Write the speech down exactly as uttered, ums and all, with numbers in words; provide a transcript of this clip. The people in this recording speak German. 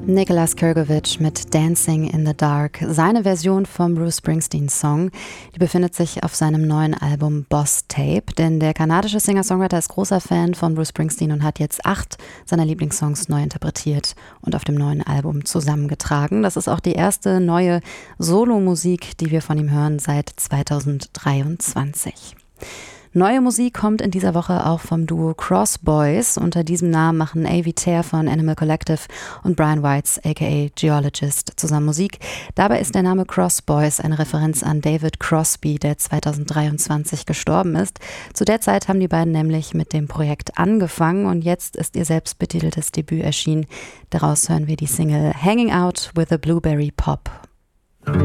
Nicholas Kirkovich mit Dancing in the Dark, seine Version vom Bruce Springsteen-Song, die befindet sich auf seinem neuen Album Boss Tape, denn der kanadische Singer-Songwriter ist großer Fan von Bruce Springsteen und hat jetzt acht seiner Lieblingssongs neu interpretiert und auf dem neuen Album zusammengetragen. Das ist auch die erste neue Solo-Musik, die wir von ihm hören seit zweitausenddreiundzwanzig. Neue Musik kommt in dieser Woche auch vom Duo Cross Boys. Unter diesem Namen machen Avi Tear von Animal Collective und Brian Weitz aka Geologist zusammen Musik. Dabei ist der Name Cross Boys eine Referenz an David Crosby, der zweitausenddreiundzwanzig gestorben ist. Zu der Zeit haben die beiden nämlich mit dem Projekt angefangen und jetzt ist ihr selbstbetiteltes Debüt erschienen. Daraus hören wir die Single Hanging Out with a Blueberry Pop.